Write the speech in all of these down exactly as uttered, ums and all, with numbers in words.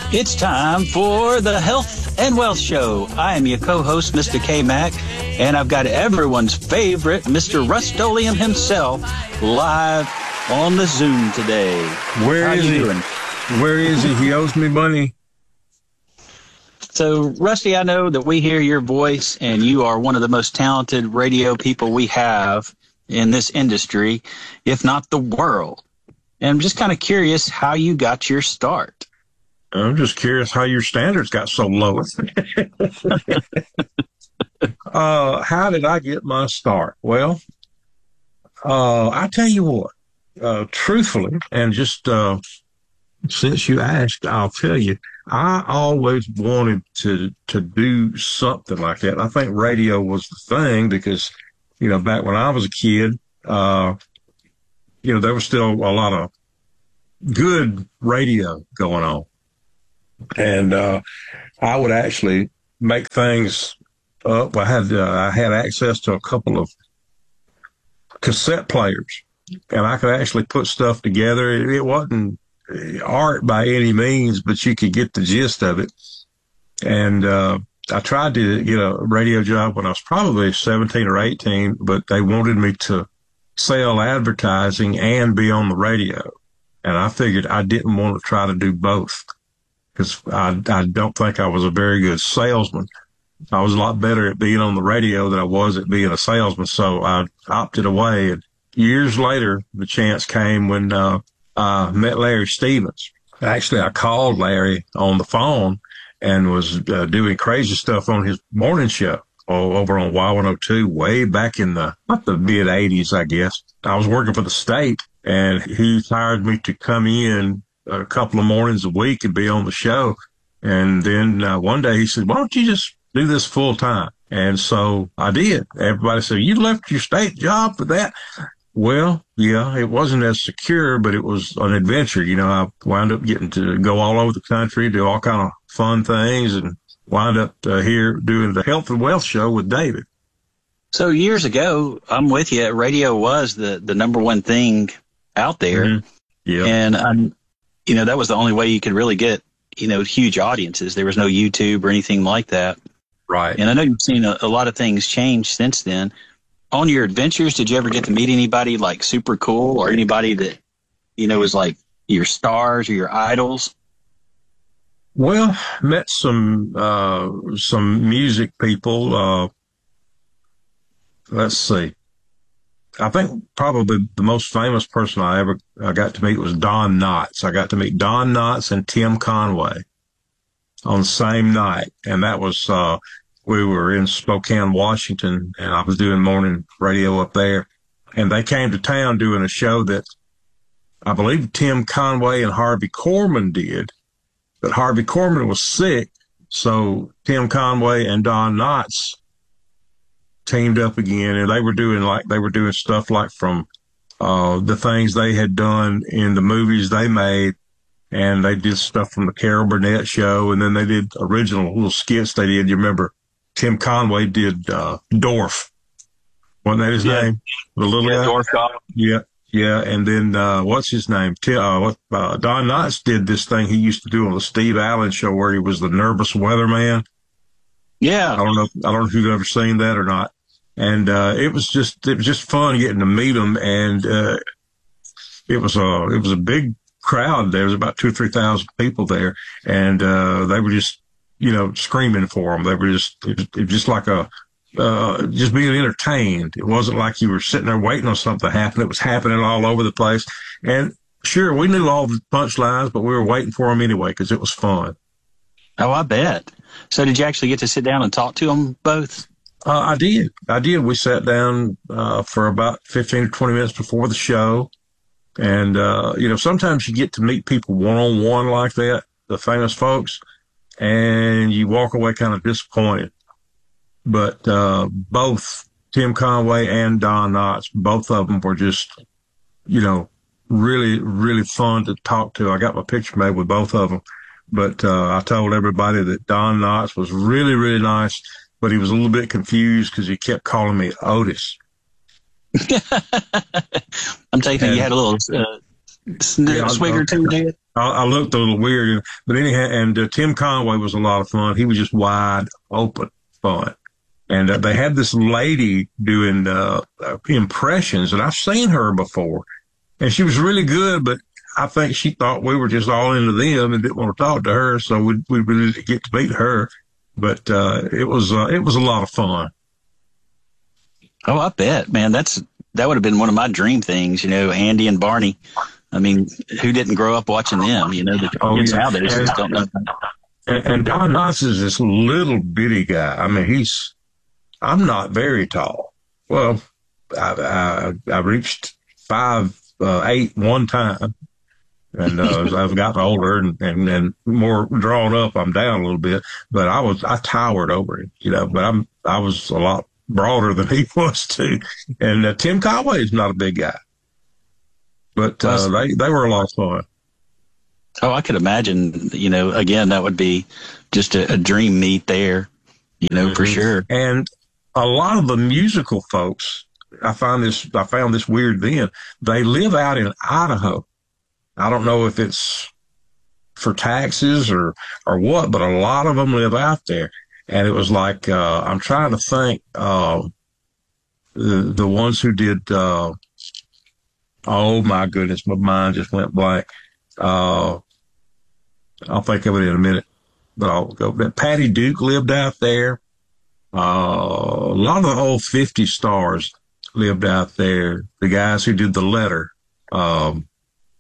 It's time for the Health and Wealth Show. I am your co-host, Mister K-Mac, and I've got everyone's favorite, Mister Rust-Oleum himself, live on the Zoom today. Where How is you he? doing? Where is he? He owes me money. So, Rusty, I know that we hear your voice, and you are one of the most talented radio people we have in this industry, if not the world. And I'm just kind of curious how you got your start. I'm just curious how your standards got so low. uh, how did I get my start? Well, uh, I tell you what, uh, truthfully, and just uh, since you asked, I'll tell you, I always wanted to to do something like that. I think radio was the thing because, you know, back when I was a kid, uh, you know, there was still a lot of good radio going on. And uh, I would actually make things up. I had uh, I had access to a couple of cassette players, and I could actually put stuff together. It, it wasn't art by any means, but you could get the gist of it. And uh, I tried to get a radio job when I was probably seventeen or eighteen, but they wanted me to sell advertising and be on the radio. And I figured I didn't want to try to do both, because I, I don't think I was a very good salesman. I was a lot better at being on the radio than I was at being a salesman, so I opted away. And years later, the chance came when uh, I met Larry Stevens. Actually, I called Larry on the phone and was uh, doing crazy stuff on his morning show over on Y one oh two way back in the, not the mid-eighties, I guess. I was working for the state, and he hired me to come in a couple of mornings a week and be on the show. And then uh, one day he said, why don't you just do this full time? And so I did. Everybody said, you left your state job for that? Well, yeah, it wasn't as secure, but it was an adventure. You know, I wound up getting to go all over the country, do all kind of fun things, and wound up uh, here doing the Health and Wealth Show with David. So years ago, I'm with you, radio was the, the number one thing out there. Mm-hmm. Yeah. And I'm, you know, that was the only way you could really get, you know, huge audiences. There was no YouTube or anything like that. Right. And I know you've seen a, a lot of things change since then. On your adventures, did you ever get to meet anybody like super cool, or anybody that, you know, was like your stars or your idols? Well, met some, uh, some music people. Uh, let's see. I think probably the most famous person I ever I got to meet was Don Knotts. I got to meet Don Knotts and Tim Conway on the same night. And that was, uh, we were in Spokane, Washington, and I was doing morning radio up there. And they came to town doing a show that I believe Tim Conway and Harvey Korman did. But Harvey Korman was sick, so Tim Conway and Don Knotts teamed up again, and they were doing like they were doing stuff like from uh the things they had done in the movies they made, and they did stuff from the Carol Burnett show, and then they did original little skits they did. You remember Tim Conway did uh Dorf, wasn't that his yeah. name? The little yeah, guy. Dorf. Yeah. Yeah, and then uh what's his name? T- uh, what, uh, Don Knotts did this thing he used to do on the Steve Allen show where he was the nervous weatherman. Yeah, I don't know. I don't know if you've ever seen that or not. And uh it was just it was just fun getting to meet him, and uh it was a it was a big crowd. There was about two or three thousand people there, and uh they were just you know screaming for him. They were just it was, it was just like a. Uh, just being entertained. It wasn't like you were sitting there waiting on something to happen. It was happening all over the place. And sure, we knew all the punchlines, but we were waiting for them anyway because it was fun. Oh, I bet. So did you actually get to sit down and talk to them both? Uh, I did. I did. We sat down uh, for about fifteen or twenty minutes before the show. And, uh, you know, sometimes you get to meet people one-on-one like that, the famous folks, and you walk away kind of disappointed. But uh, both Tim Conway and Don Knotts, both of them were just, you know, really, really fun to talk to. I got my picture made with both of them. But uh, I told everybody that Don Knotts was really, really nice, but he was a little bit confused because he kept calling me Otis. I'm taking and, you had a little uh, sn- yeah, swig or two, did? I, I looked a little weird, but anyhow, and uh, Tim Conway was a lot of fun. He was just wide open fun. And uh, they had this lady doing uh, uh, impressions, and I've seen her before, and she was really good, but I think she thought we were just all into them and didn't want to talk to her, so we we really didn't get to meet her. But uh, it was uh, it was a lot of fun. Oh, I bet, man. That's that would have been one of my dream things, you know, Andy and Barney. I mean, who didn't grow up watching them? You know, the oh, kids yeah. nowadays and, just don't know. And, and Don Knotts is this little bitty guy. I mean, he's I'm not very tall. Well, I I, I reached five uh, eight one time. And uh, as I've gotten older and, and, and more drawn up, I'm down a little bit. But I was, I towered over him, you know, but I'm, I was a lot broader than he was too. And uh, Tim Conway is not a big guy. But uh, they, they were a lot of fun. Oh, I could imagine, you know, again, that would be just a, a dream meet there, you know, mm-hmm. for sure. And a lot of the musical folks, I find this, I found this weird then, they live out in Idaho. I don't know if it's for taxes or, or what, but a lot of them live out there. And it was like, uh, I'm trying to think, uh, the, the ones who did, uh, oh my goodness, my mind just went blank. Uh, I'll think of it in a minute, but I'll go. Patty Duke lived out there. Uh, a lot of the old fifty stars lived out there. The guys who did The Letter, um,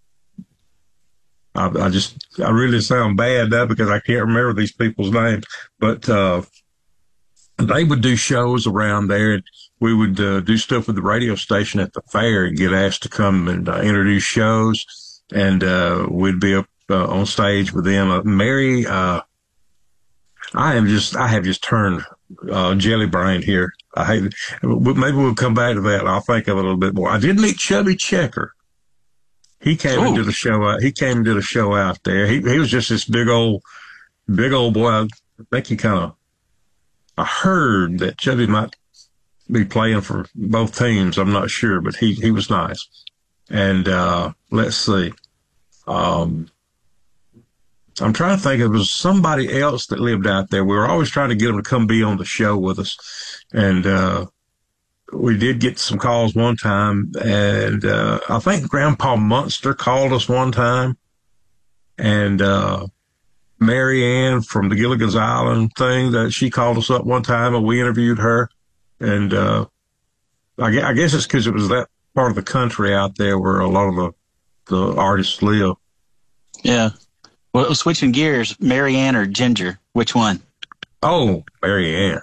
I, I just, I really sound bad now because I can't remember these people's names, but, uh, they would do shows around there and we would, uh, do stuff with the radio station at the fair and get asked to come and uh, introduce shows. And, uh, we'd be up uh, on stage with them. Uh, Mary, uh, I am just, I have just turned, uh, jelly brain here. I hate it. Maybe we'll come back to that and I'll think of it a little bit more. I did meet Chubby Checker. He came Ooh. and did a show out. He came and did a show out there. He he was just this big old, big old boy. I think he kind of. I heard that Chubby might be playing for both teams. I'm not sure, but he he was nice. And uh, let's see. Um, I'm trying to think. It was somebody else that lived out there. We were always trying to get him to come be on the show with us, and. Uh, We did get some calls one time, and uh, I think Grandpa Munster called us one time, and uh, Mary Ann from the Gilligan's Island thing, that she called us up one time, and we interviewed her, and uh, I, guess, I guess it's because it was that part of the country out there where a lot of the, the artists live. Yeah. Well, switching gears, Mary Ann or Ginger, which one? Oh, Mary Ann.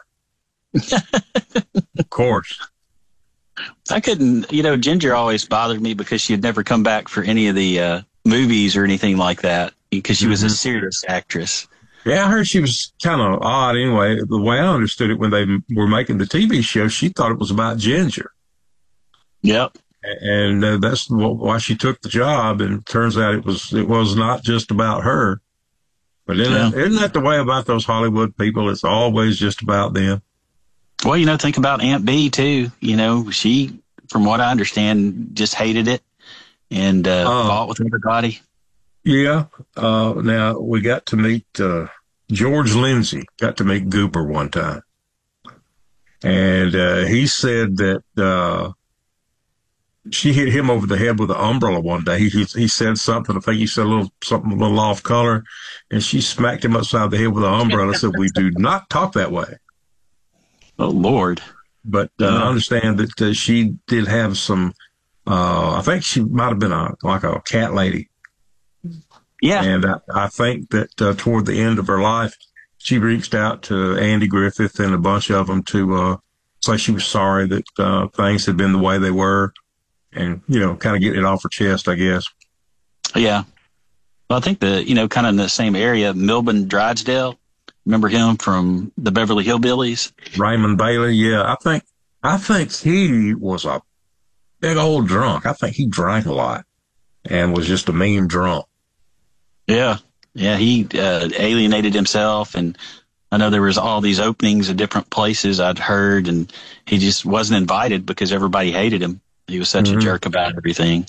Of course. I couldn't, you know, Ginger always bothered me because she had never come back for any of the uh, movies or anything like that because she mm-hmm. was a serious actress. Yeah, I heard she was kind of odd anyway. The way I understood it when they were making the T V show, she thought it was about Ginger. Yep. And uh, that's why she took the job, and it turns out it was it was not just about her. But isn't, yeah. that, isn't that the way about those Hollywood people? It's always just about them. Well, you know, think about Aunt Bee, too. You know, she, from what I understand, just hated it and uh, uh, fought with everybody. Yeah. Uh, now, we got to meet uh, George Lindsay, got to meet Gooper one time. And uh, he said that uh, she hit him over the head with an umbrella one day. He, he he said something. I think he said a little something a little off color. And she smacked him upside the head with an umbrella and said, "We do not talk that way." Oh, Lord. But uh, I understand that uh, she did have some, uh, I think she might have been a like a cat lady. Yeah. And I, I think that uh, toward the end of her life, she reached out to Andy Griffith and a bunch of them to uh, say she was sorry that uh, things had been the way they were and, you know, kind of get it off her chest, I guess. Yeah. Well, I think the, you know, kind of in the same area, Milburn Drysdale. Remember him from the Beverly Hillbillies? Raymond Bailey, yeah. I think I think he was a big old drunk. I think he drank a lot and was just a mean drunk. Yeah. Yeah, he uh, alienated himself, and I know there was all these openings at different places I'd heard, and he just wasn't invited because everybody hated him. He was such mm-hmm. a jerk about everything.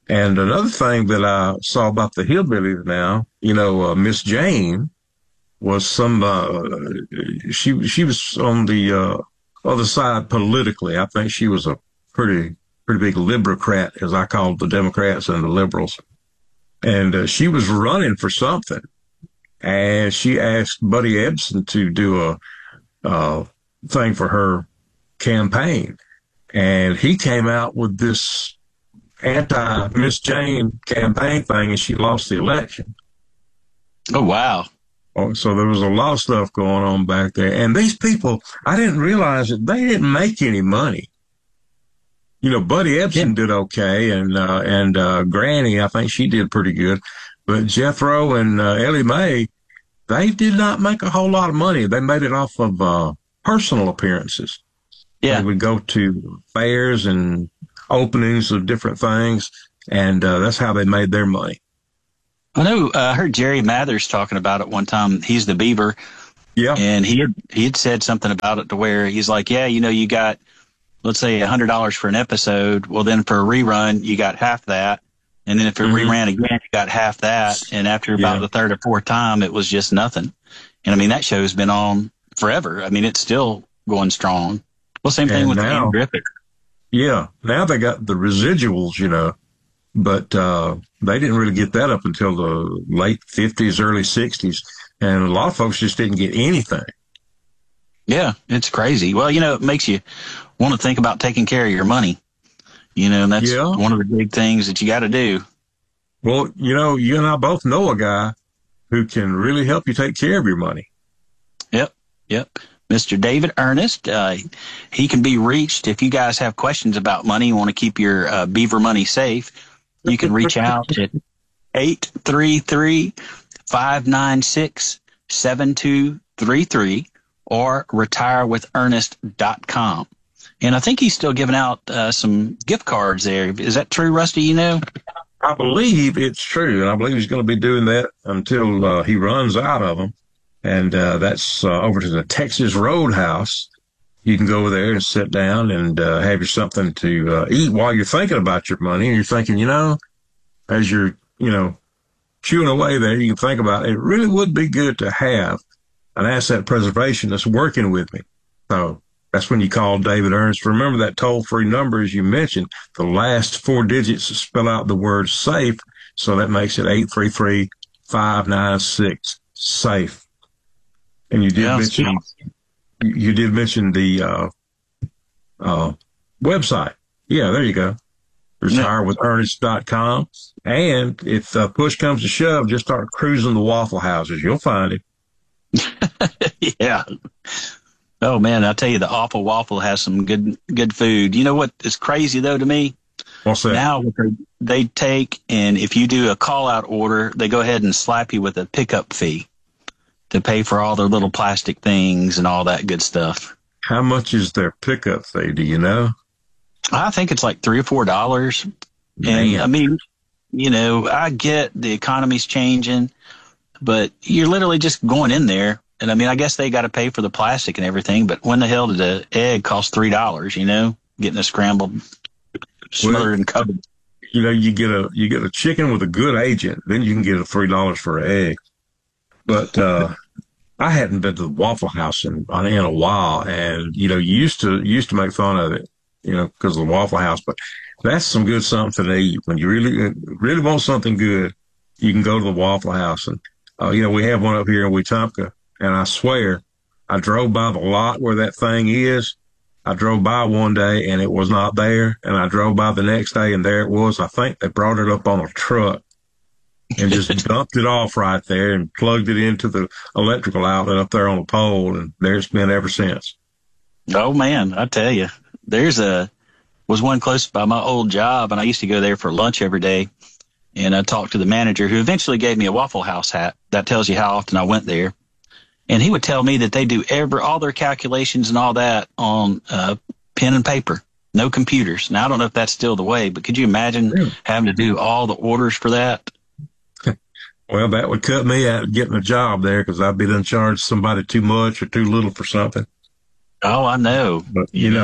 And another thing that I saw about the hillbillies now, you know, uh, Miss Jane was some, uh, she, she was on the, uh, other side politically. I think she was a pretty, pretty big liberocrat, as I call the Democrats and the liberals. And uh, she was running for something. And she asked Buddy Ebsen to do a, uh, thing for her campaign. And he came out with this anti-Miss Jane campaign thing, and she lost the election. Oh, wow. Oh, so there was a lot of stuff going on back there. And these people, I didn't realize that they didn't make any money. You know, Buddy Ebsen yeah. did okay, and uh, and uh, Granny, I think she did pretty good. But Jethro and uh, Ellie Mae, they did not make a whole lot of money. They made it off of uh, personal appearances. Yeah. They would go to fairs and openings of different things, and uh, that's how they made their money. I know. Uh, I heard Jerry Mathers talking about it one time. He's the Beaver. Yeah. And he had, he had said something about it to where he's like, yeah, you know, you got, let's say, one hundred dollars for an episode. Well, then for a rerun, you got half that. And then if it mm-hmm. reran again, you got half that. And after about yeah. the third or fourth time, it was just nothing. And I mean, that show's been on forever. I mean, it's still going strong. Well, same thing and with now, Andy Griffith. Yeah. Now they got the residuals, you know, but uh, they didn't really get that up until the late fifties, early sixties. And a lot of folks just didn't get anything. Yeah, it's crazy. Well, you know, it makes you want to think about taking care of your money. You know, and that's yeah. one of the big things that you got to do. Well, you know, you and I both know a guy who can really help you take care of your money. Yep, yep. Mister David Ernest, uh, he can be reached. If you guys have questions about money, you want to keep your uh, Beaver money safe, you can reach out at eight three three, five nine six, seven two three three or retire with ernest dot com. And I think he's still giving out uh, some gift cards there. Is that true, Rusty, you know? I believe it's true, and I believe he's going to be doing that until uh, he runs out of them. And uh, that's uh, over to the Texas Roadhouse. You can go over there and sit down and uh, have you something to uh, eat while you're thinking about your money. And you're thinking, you know, as you're, you know, chewing away there, you can think about it. It really would be good to have an asset preservation that's working with me. So that's when you call David Ernst. Remember that toll-free number, as you mentioned, the last four digits spell out the word safe. So that makes it eight three three, five nine six, SAFE. And you did yeah, mention, you did mention the, uh, uh, website. Yeah, there you go. retire with ernest dot com. And if uh, push comes to shove, just start cruising the Waffle Houses. You'll find it. Yeah. Oh man, I'll tell you, the Awful Waffle has some good, good food. You know what is crazy though to me? What's that? Now they take, and if you do a call out order, they go ahead and slap you with a pickup fee to pay for all their little plastic things and all that good stuff. How much is their pickup fee? Do you know? I think it's like three or four dollars. And I mean, you know, I get the economy's changing, but you're literally just going in there. And I mean, I guess they got to pay for the plastic and everything, but when the hell did the egg cost three dollars, you know, getting a scrambled, smothered well, and covered? You know, you get a, you get a chicken with a good agent, then you can get a three dollars for an egg. But, uh, I hadn't been to the Waffle House in, in a while. And, you know, you used to, used to make fun of it, you know, because of the Waffle House, but that's some good something to eat. When you really, really want something good, you can go to the Waffle House. And, uh, you know, we have one up here in Wetumpka. And I swear, I drove by the lot where that thing is. I drove by one day and it was not there. And I drove by the next day and there it was. I think they brought it up on a truck and just dumped it off right there and plugged it into the electrical outlet up there on the pole. And there it's been ever since. Oh, man, I tell you, there's a, was one close by my old job, and I used to go there for lunch every day. And I talked to the manager, who eventually gave me a Waffle House hat. That tells you how often I went there. And he would tell me that they do every, all their calculations and all that on uh, pen and paper, no computers. Now, I don't know if that's still the way, but could you imagine really? having to do all the orders for that? Well, that would cut me out getting a job there, because I'd be done charged somebody too much or too little for something. Oh, I know. But, you know,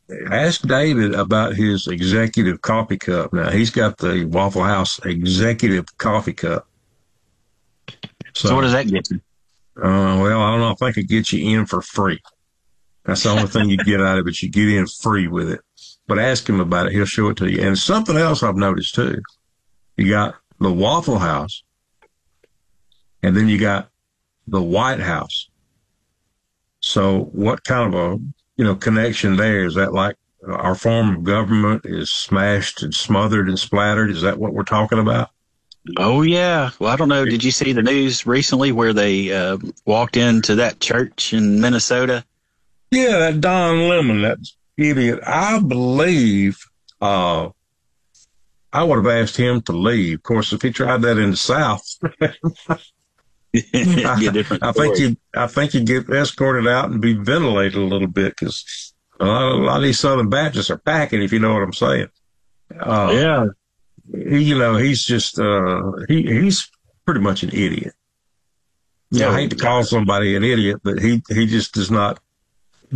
Ask David about his executive coffee cup. Now he's got the Waffle House executive coffee cup. So, so what does that get you? Uh, well, I don't know. I think it gets you in for free. That's the only thing you get out of it. You get in free with it. But ask him about it. He'll show it to you. And something else I've noticed too. You got the Waffle House, and then you got the White House. So what kind of a, you know, connection there? Is that like our form of government is smashed and smothered and splattered? Is that what we're talking about? Oh, yeah. Well, I don't know. Did you see the news recently where they uh, walked into that church in Minnesota? Yeah, that Don Lemon, that idiot. I believe uh, I would have asked him to leave. Of course, if he tried that in the South, I, different I think you, I think you get escorted out and be ventilated a little bit because a lot, of, a lot of these Southern Baptists are packing, if you know what I'm saying. Uh, yeah, he, you know, he's just uh, he he's pretty much an idiot. Yeah, I hate to call somebody an idiot, but he he just does not